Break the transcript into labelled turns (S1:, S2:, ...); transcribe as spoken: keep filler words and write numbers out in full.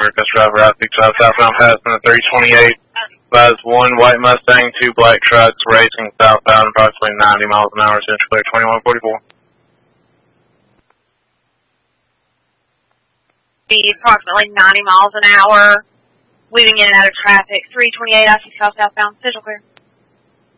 S1: Bus driver, I sixty-five southbound passing the three twenty-eight. Advise one white Mustang, two black trucks racing southbound approximately ninety miles an hour, Central Clear twenty-one forty-four.
S2: Speed approximately ninety miles an hour, weaving in and out of traffic, three twenty-eight I sixty-five southbound, Central Clear.